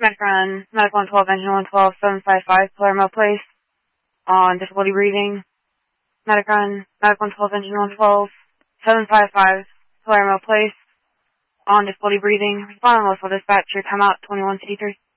Medic run, Medic 112, Engine 112, 755, Palermo Place, on difficulty breathing. Medic run, Medic 112, Engine 112, 755, Palermo Place, on difficulty breathing. Respond on local dispatch, your timeout 2153.